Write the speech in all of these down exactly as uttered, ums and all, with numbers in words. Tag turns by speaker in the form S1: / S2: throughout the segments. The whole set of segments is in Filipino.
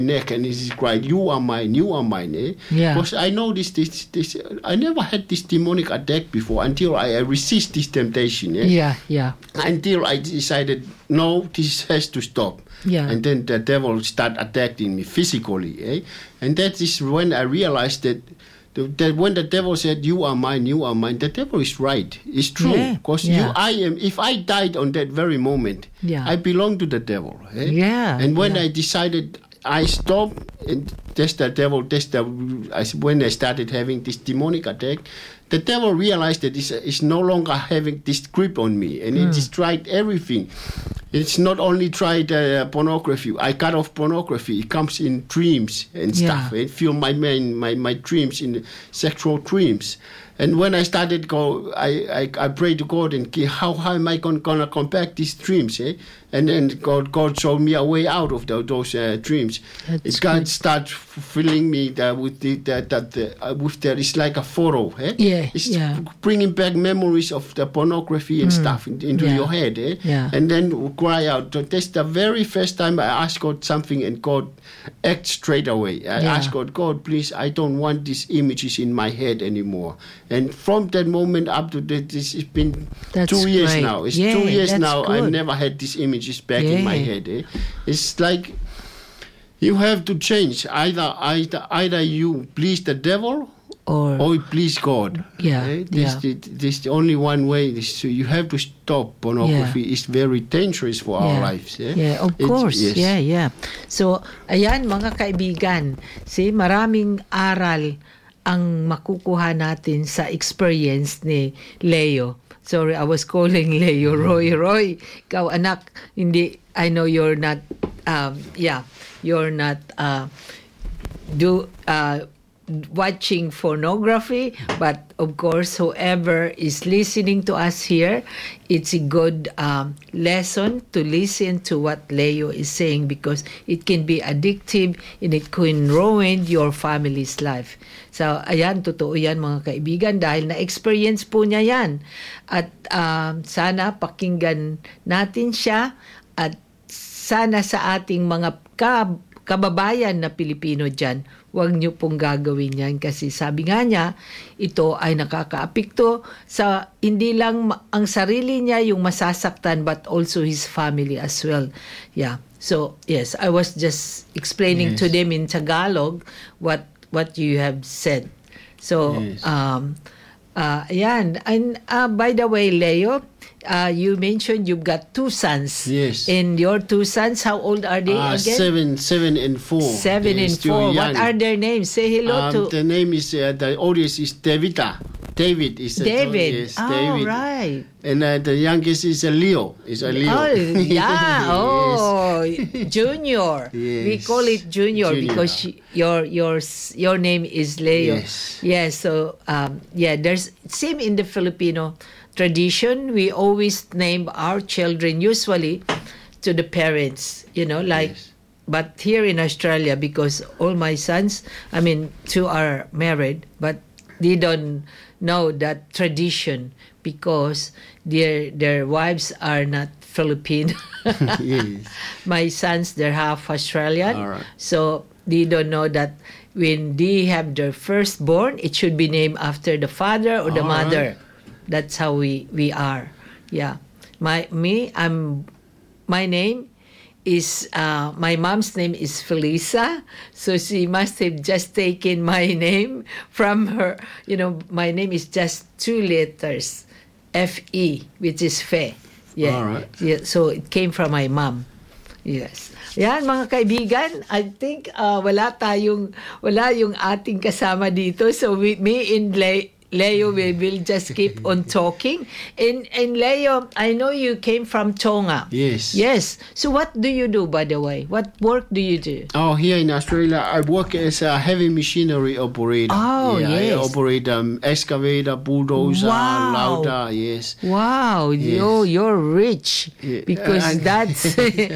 S1: neck and he cried, "You are mine, you are mine." Eh?
S2: Yeah.
S1: Because I know this, this, this. I never had this demonic attack before until I, I resist this temptation. Eh?
S2: Yeah, yeah.
S1: Until I decided, no, this has to stop.
S2: Yeah.
S1: And then the devil start attacking me physically. Eh? And that is when I realized that, that when the devil said, "You are mine, you are mine," the devil is right. It's true.
S2: Yeah,
S1: Because
S2: yeah.
S1: you, I am. If I died on that very moment,
S2: Yeah.
S1: I belong to the devil. Eh?
S2: Yeah,
S1: And when
S2: yeah.
S1: I decided I stopped, and that's the devil. That's the I, when I started having this demonic attack, the devil realized that it's, it's no longer having this grip on me, and
S2: Mm.
S1: it just tried everything. It's not only tried uh, pornography. I cut off pornography. It comes in dreams and stuff.
S2: Yeah.
S1: It fill my mind, my my dreams in sexual dreams. And when I started go, I I, I prayed to God and how how am I gonna, gonna come back these dreams? Eh? And then God God showed me a way out of the, those uh, dreams.
S2: That's
S1: It God
S2: good.
S1: start filling me the, with the that that uh, with the it's like a photo. Eh?
S2: Yeah,
S1: It's
S2: yeah.
S1: bringing back memories of the pornography and stuff in, into
S2: Yeah.
S1: your head. Eh?
S2: Yeah.
S1: And then cry out. So that's the very first time I asked God something, and God act straight away. I
S2: Yeah.
S1: asked God, God, please, I don't want these images in my head anymore. And from that moment up to that, this has been
S2: That's
S1: two years
S2: great.
S1: now. It's
S2: Yeah,
S1: two years
S2: that's
S1: now. I
S2: good.
S1: never had these images back in my
S2: Yeah.
S1: head. Eh? It's like you have to change. Either, either, either you please the devil
S2: Or
S1: or you please God.
S2: Yeah,
S1: Eh? This,
S2: yeah.
S1: the, this the only one way. This, so you have to stop pornography. It's very dangerous for our
S2: Yeah.
S1: lives. Eh?
S2: Yeah, of
S1: It's-
S2: course.
S1: yes.
S2: Yeah, yeah. So, ayan mga kaibigan, see, maraming aral ang makukuha natin sa experience ni Leo. Sorry, I was calling Leo Roy. Roy, ikaw anak, hindi, I know you're not, um, yeah, you're not, uh, do, uh, watching pornography, but of course whoever is listening to us here, it's a good um, lesson to listen to what Leo is saying, because it can be addictive and it can ruin your family's life. So ayan, totoo yan mga kaibigan, dahil na-experience po niya yan, at um, sana pakinggan natin siya, at sana sa ating mga kab kababayan na Pilipino dyan, huwag niyo pong gagawin yan, kasi sabi nga niya, ito ay nakakaapekto sa hindi lang ma- ang sarili niya yung masasaktan, but also his family as well. Yeah. So, yes, I was just explaining
S1: Yes.
S2: to them in Tagalog what what you have said. So,
S1: Yes.
S2: um uh ayan. And uh, by the way, Leo, uh, you mentioned you've got two sons.
S1: Yes.
S2: And your two sons, how old are they
S1: Uh,
S2: again?
S1: seven, seven and four.
S2: Seven
S1: They're
S2: and
S1: still
S2: four. What
S1: young.
S2: are their names? Say hello
S1: Um,
S2: to
S1: the name is uh, the oldest is Davida. David is the
S2: David.
S1: Yes,
S2: Oh,
S1: David.
S2: right.
S1: And uh, the youngest is a Leo. Is a Leo.
S2: Oh, yeah.
S1: Yes.
S2: Oh, Junior. We
S1: Yes.
S2: call it Junior,
S1: Junior.
S2: because she, your your s- your name is Leo.
S1: Yes.
S2: Yes. So um, yeah, there's same in the Filipino tradition. We always name our children usually to the parents. You know, like.
S1: Yes.
S2: But here in Australia, because all my sons, I mean, two are married, but they don't know that tradition because their their wives are not Filipino.
S1: Yes.
S2: My sons, they're half Australian,
S1: All right.
S2: so they don't know that when they have their firstborn, it should be named after the father or the
S1: All right.
S2: mother. That's how we we are. Yeah, my me, I'm my name is uh, my mom's name is Felisa, so she must have just taken my name from her. You know, my name is just two letters, F E, which is Fe. Yeah,
S1: All right.
S2: yeah. So it came from my mom. Yes. Yan mga kaibigan, I think uh, wala tayong wala yung ating kasama dito. So we, me and Le, Leo we will just keep on talking. And and Leo, I know you came from Tonga.
S1: Yes.
S2: Yes. So what do you do, by the way? What work do you do?
S1: Oh, here in Australia, I work as a heavy machinery operator.
S2: Oh,
S1: yeah,
S2: yes.
S1: I operate um, excavator, bulldozer,
S2: Wow.
S1: loader, yes.
S2: Wow, you you're rich,
S1: Yeah,
S2: because
S1: and-
S2: that's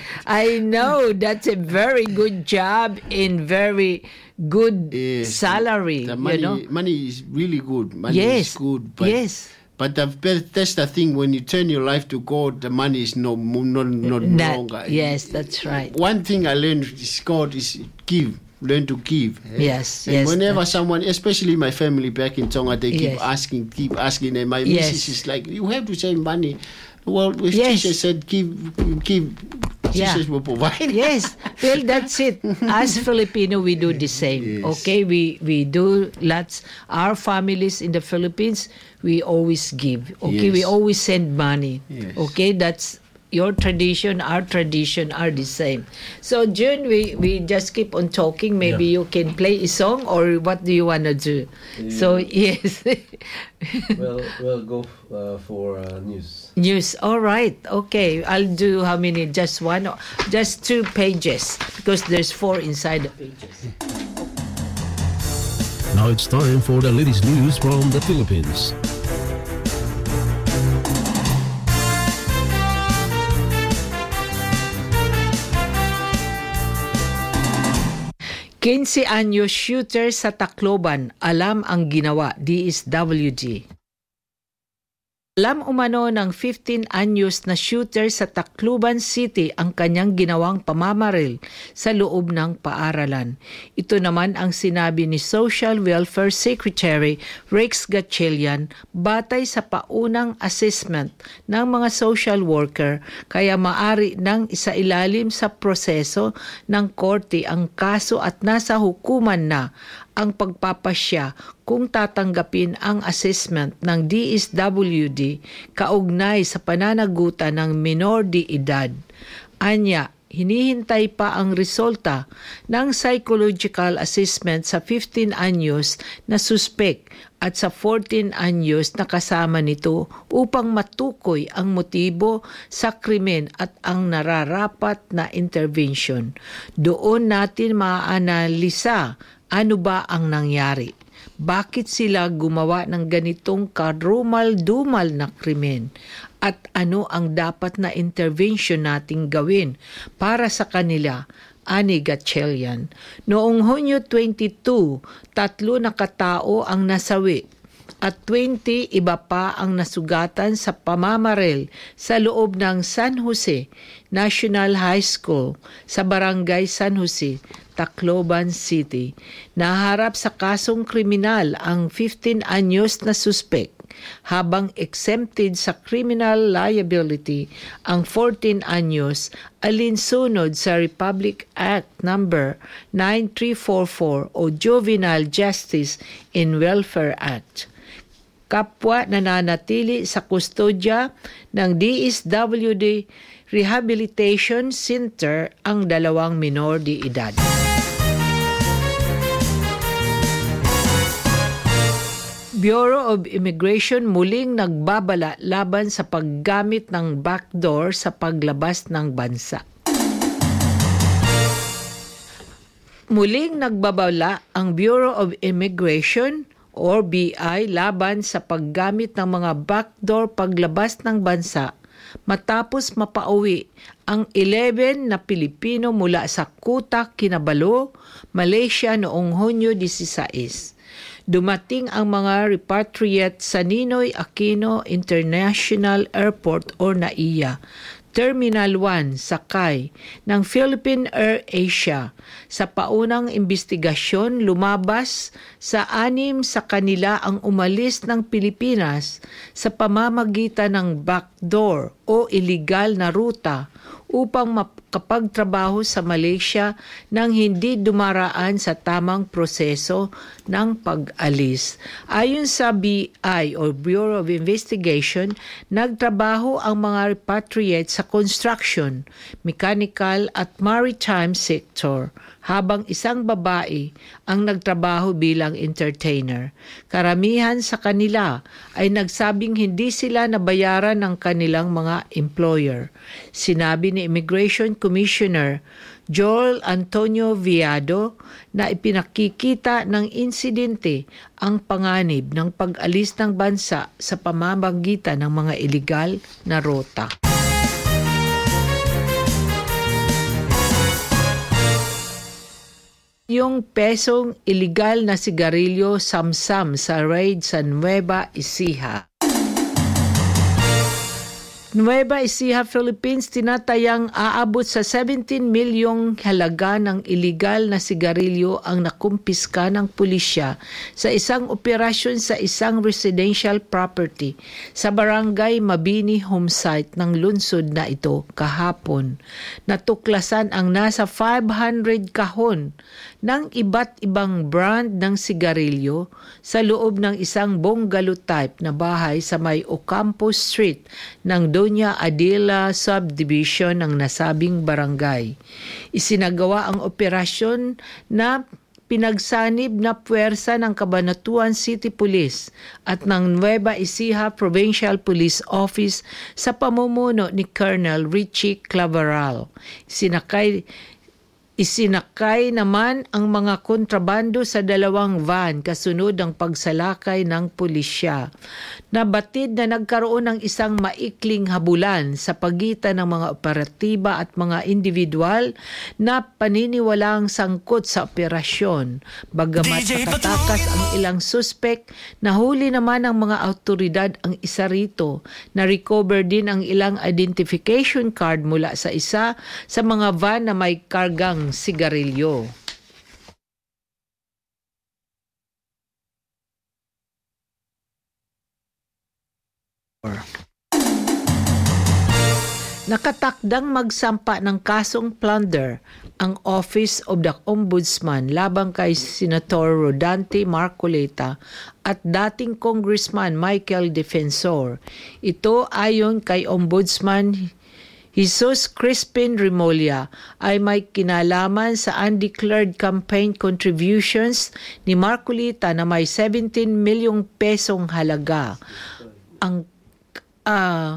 S2: I know that's a very good job in very good
S1: Yes.
S2: salary.
S1: The money,
S2: you know.
S1: money is really good. Money
S2: Yes.
S1: is good. But,
S2: Yes.
S1: But the, that's the thing, when you turn your life to God, the money is no, no, no, no
S2: That-
S1: longer.
S2: yes, that's right.
S1: One thing I learned is God is give. Learn to give. eh?
S2: Yes,
S1: And
S2: yes,
S1: whenever
S2: that's-
S1: someone, especially my family back in Tonga, they keep
S2: Yes.
S1: asking, keep asking, and my
S2: Yes.
S1: missus is like, you have to save money. Well, if
S2: Yes.
S1: Jesus said, give, give,
S2: Yeah.
S1: Jesus will provide.
S2: Yes, well, that's it. As Filipino, we do the same.
S1: Yes.
S2: Okay, we we do lots. Our families in the Philippines, we always give. Okay, we
S1: Yes.
S2: always send money.
S1: Yes.
S2: Okay, that's your tradition. Our tradition are the same. So, June, we we just keep on talking. Maybe
S3: Yeah.
S2: you can play a song, or what do you wanna do? So yes.
S3: Well, we'll go uh, for uh, news.
S2: News. All right. Okay. I'll do how many? Just one? or- Just two pages because there's four inside the pages.
S4: Now it's time for the latest news from the Philippines.
S2: fifteen anyos shooter sa Tacloban, alam ang ginawa, D S W D. Alam umano ng fifteen anyos na shooter sa Tacloban City ang kanyang ginawang pamamaril sa loob ng paaralan. Ito naman ang sinabi ni Social Welfare Secretary Rex Gatchalian batay sa paunang assessment ng mga social worker, kaya maari nang isailalim sa proseso ng korte ang kaso at nasa hukuman na ang pagpapasya kung tatanggapin ang assessment ng D S W D kaugnay sa pananagutan ng minor de edad. Anya, hinihintay pa ang resulta ng psychological assessment sa fifteen anyos na suspek at sa fourteen anyos na kasama nito upang matukoy ang motibo sa krimen at ang nararapat na intervention. Doon natin maaanalisa ano ba ang nangyari. Bakit sila gumawa ng ganitong karumal-dumal na krimen? At ano ang dapat na intervention nating gawin para sa kanila? Ani Gatchalian. Noong Hunyo twenty-two, tatlo na katao ang nasawi at twenty iba pa ang nasugatan sa pamamaril sa loob ng San Jose National High School sa Barangay San Jose, Tacloban City. Naharap sa kasong kriminal ang fifteen anyos na suspek, habang exempted sa criminal liability ang fourteen anyos alinsunod sa Republic Act number nine three four four o Juvenile Justice and Welfare Act. Kapwa nananatili sa kustodya ng D S W D Rehabilitation Center ang dalawang minor de edad. Bureau of Immigration muling nagbabala laban sa paggamit ng backdoor sa paglabas ng bansa. Muling nagbabala ang Bureau of Immigration or B I laban sa paggamit ng mga backdoor paglabas ng bansa matapos mapauwi ang eleven na Pilipino mula sa Kuta, Kinabalu, Malaysia noong Hunyo sixteen. Dumating ang mga repatriate sa Ninoy Aquino International Airport or N A I A, Terminal one, sakay ng Philippine Air Asia. Sa paunang investigasyon, lumabas sa anim sa kanila ang umalis ng Pilipinas sa pamamagitan ng backdoor o illegal na ruta upang makapagtrabaho sa Malaysia nang hindi dumaraan sa tamang proseso ng pag-alis. Ayon sa B I o Bureau of Investigation, nagtrabaho ang mga repatriates sa construction, mechanical at maritime sector, habang isang babae ang nagtrabaho bilang entertainer. Karamihan sa kanila ay nagsabing hindi sila nabayaran ng kanilang mga employer. Sinabi ni Immigration Commissioner Joel Antonio Viado na ipinakikita ng insidente ang panganib ng pag-alis ng bansa sa pamamagitan ng mga illegal na rota. Yung pesong illegal na sigarilyo samsam sa raid sa Nueva Ecija. Nueva Ecija, Philippines, tinatayang aabot sa seventeen milyong halaga ng illegal na sigarilyo ang nakumpiska ng pulisya sa isang operasyon sa isang residential property sa barangay Mabini homesite ng lungsod na ito kahapon. Natuklasan ang nasa five hundred kahon ng iba't ibang brand ng sigarilyo sa loob ng isang bungalow type na bahay sa may Ocampo Street ng Doña Adela Subdivision ng nasabing barangay. Isinagawa ang operasyon na pinagsanib na puwersa ng Cabanatuan City Police at ng Nueva Ecija Provincial Police Office sa pamumuno ni Colonel Richie Claveral. Sinakay Isinakay naman ang mga kontrabando sa dalawang van kasunod ng pagsalakay ng pulisya. Nabatid na nagkaroon ng isang maikling habulan sa pagitan ng mga operatiba at mga individual na paniniwalang sangkot sa operasyon. Bagamat nakatakas ang ilang suspek, nahuli naman ng mga autoridad ang isa rito. Na-recover din ang ilang identification card mula sa isa sa mga van na may kargang sigarilyo. Nakatakdang magsampa ng kasong plunder ang Office of the Ombudsman laban kay Senator Rodante Marcoleta at dating Congressman Michael Defensor. Ito ayon kay Ombudsman Jesus Crispin Remulla ay may kinalaman sa undeclared campaign contributions ni Marcoleta na may seventeen milyong pesong halaga. Ang uh,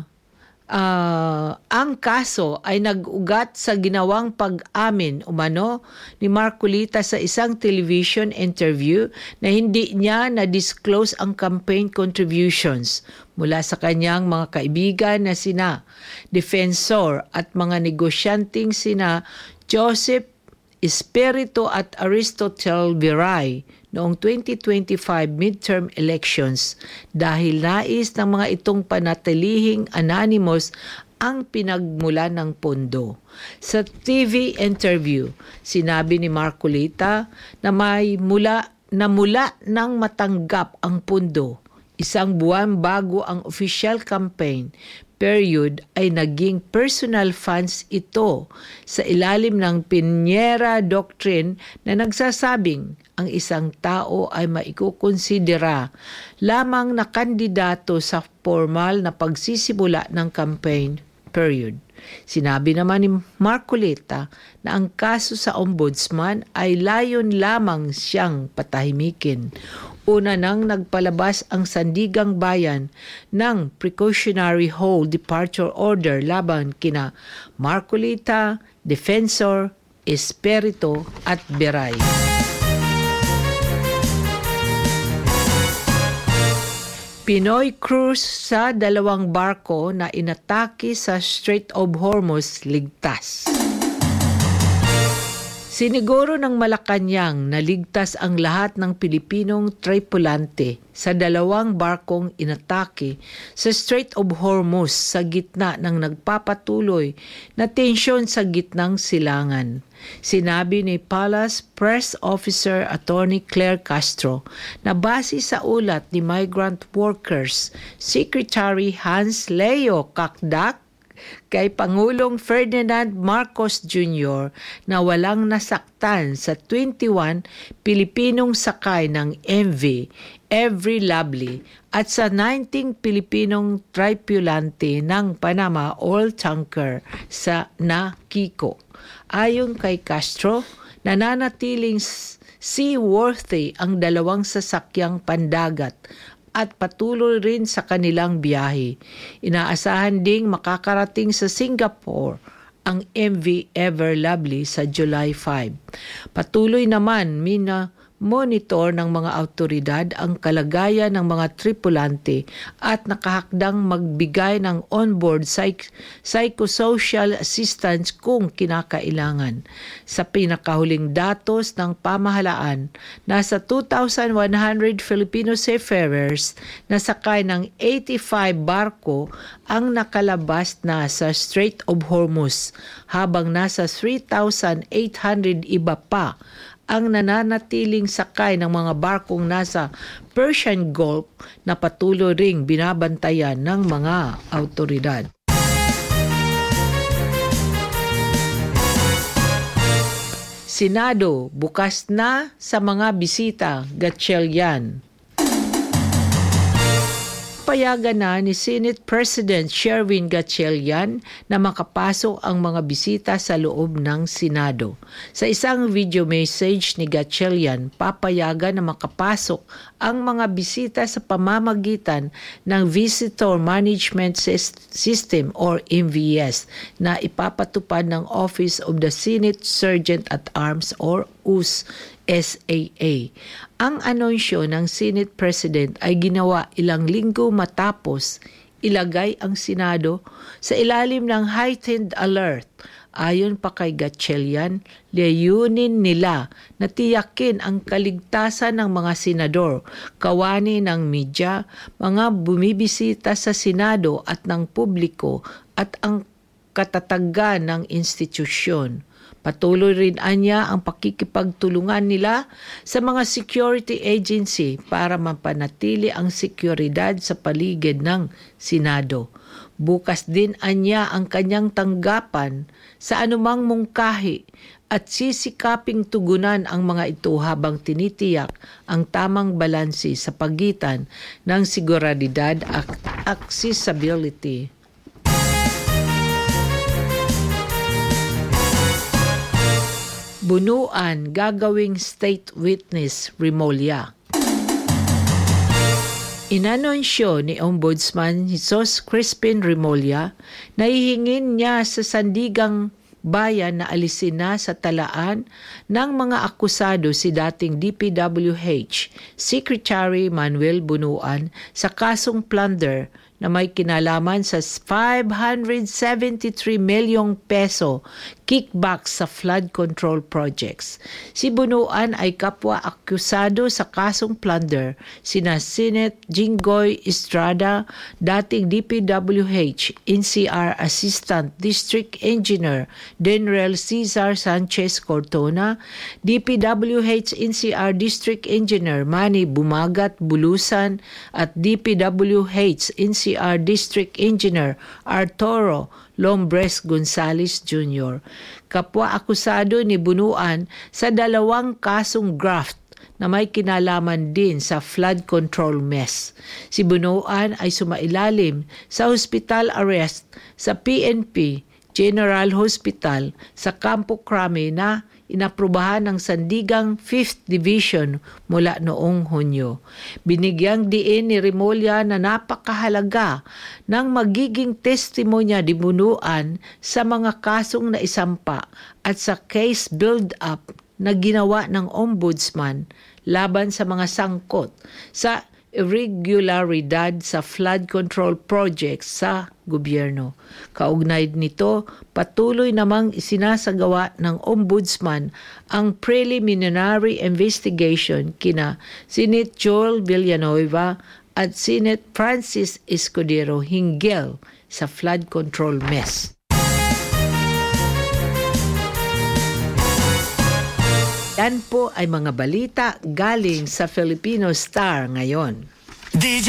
S2: uh, ang kaso ay nag-ugat sa ginawang pag-amin umano ni Marcoleta sa isang television interview na hindi niya na-disclose ang campaign contributions mula sa kanyang mga kaibigan na sina Defensor at mga negosyanteng sina Joseph Espiritu at Aristotle Viray noong twenty twenty-five midterm elections dahil nais ng mga itong panatilihing anonymous ang pinagmula ng pondo. Sa T V interview, sinabi ni Marcoleta na may mula na mula nang matanggap ang pondo isang buwan bago ang official campaign period ay naging personal funds ito sa ilalim ng Piñera Doctrine na nagsasabing ang isang tao ay maikukonsidera lamang na kandidato sa formal na pagsisimula ng campaign period. Sinabi naman ni Marcoleta na ang kaso sa ombudsman ay layon lamang siyang patahimikin. Una nang nagpalabas ang Sandigang Bayan ng precautionary hold departure order laban kina Marcoleta, Defensor, Espiritu at Viray. Pinoy cruise sa dalawang barko na inatake sa Strait of Hormuz ligtas. Siniguro ng Malacanang na ligtas ang lahat ng Pilipinong tripulante sa dalawang barkong inatake sa Strait of Hormuz sa gitna ng nagpapatuloy na tensyon sa gitnang silangan. Sinabi ni Palace Press Officer Attorney Claire Castro na base sa ulat ni Migrant Workers Secretary Hans Leo Kakdak kay Pangulong Ferdinand Marcos Junior na walang nasaktan sa twenty-one Pilipinong sakay ng M V Every Lovely at sa nineteen Pilipinong tripulante ng Panama oil tanker sa Nakiko. Ayon kay Castro, nananatiling seaworthy ang dalawang sasakyang pandagat at patuloy rin sa kanilang biyahe. Inaasahan ding makakarating sa Singapore ang M V Ever Lovely sa July fifth. Patuloy naman mina monitor ng mga awtoridad ang kalagayan ng mga tripulante at nakahakdang magbigay ng onboard psych- psychosocial assistance kung kinakailangan. Sa pinakahuling datos ng pamahalaan, nasa two thousand one hundred Filipino seafarers na sakay ng eighty-five barko ang nakalabas na sa Strait of Hormuz, habang nasa three thousand eight hundred iba pa ang nananatiling sakay ng mga barkong nasa Persian Gulf na patuloy ring binabantayan ng mga awtoridad. Senado bukas na sa mga bisita, Gatchalian. Payagan na ni Senate President Sherwin Gatchalian na makapasok ang mga bisita sa loob ng Senado. Sa isang video message ni Gatchalian, papayagan na makapasok ang mga bisita sa pamamagitan ng Visitor Management System or M V S na ipapatupad ng Office of the Senate Sergeant at Arms or U S S A A. Ang anunsyo ng Senate President ay ginawa ilang linggo matapos ilagay ang Senado sa ilalim ng heightened alert. Ayon pa kay Gatchalian, layunin nila na tiyakin ang kaligtasan ng mga senador, kawani ng media, mga bumibisita sa Senado at ng publiko at ang katatagan ng institusyon. Patuloy rin anya ang pakikipagtulungan nila sa mga security agency para mapanatili ang seguridad sa paligid ng Senado. Bukas din anya ang kanyang tanggapan sa anumang mungkahi at sisikaping tugunan ang mga ito habang tinitiyak ang tamang balanse sa pagitan ng seguridad at accessibility. Bunuan gagawing state witness, Remulla. Inanunsyo ni Ombudsman Jesus Crispin Remulla na hihingin niya sa sandigang bayan na alisin na sa talaan ng mga akusado si dating D P W H Secretary Manuel Bunuan sa kasong plunder na may kinalaman sa five hundred seventy-three milyong peso kickback sa flood control projects. Si Bunuan ay kapwa akusado sa kasong plunder sina Senate Jinggoy Estrada, dating D P W H N C R Assistant District Engineer Denrel Cesar Sanchez Cortona, D P W H N C R District Engineer Manny Bumagat Bulusan at D P W H N C R District Engineer Arturo Lombres Gonzales Junior Kapwa akusado ni Bunuan sa dalawang kasong graft na may kinalaman din sa flood control mess. Si Bunuan ay sumailalim sa hospital arrest sa P N P General Hospital sa Campo Crame na inaprubahan ng Sandigang fifth Division mula noong Hunyo. Binigyang diin ni Remulla na napakahalaga ng magiging testimonya di Bunuan sa mga kasong naisampa at sa case build-up na ginawa ng Ombudsman laban sa mga sangkot sa irregularidad sa flood control projects sa gobyerno. Kaugnay nito, patuloy namang isinasagawa ng Ombudsman ang preliminary investigation kina Senate Joel Villanueva at Senate Francis Escudero hinggil sa flood control mess. Yan po ay mga balita galing sa Filipino Star ngayon.